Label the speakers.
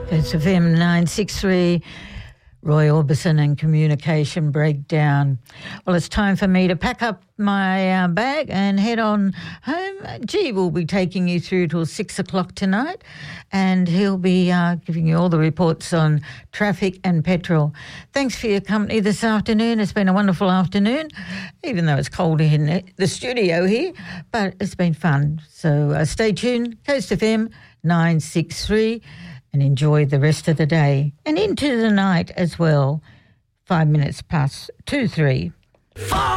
Speaker 1: It's FM 963, Roy Orbison and Communication Breakdown. Well, it's time for me to pack up my bag and head on home. G will be taking you through till 6 o'clock tonight, and he'll be giving you all the reports on traffic and petrol. Thanks for your company this afternoon. It's been a wonderful afternoon, even though it's cold in the studio here, but it's been fun. So stay tuned, Coast FM 963, and enjoy the rest of the day and into the night as well. 5 minutes past 2-3.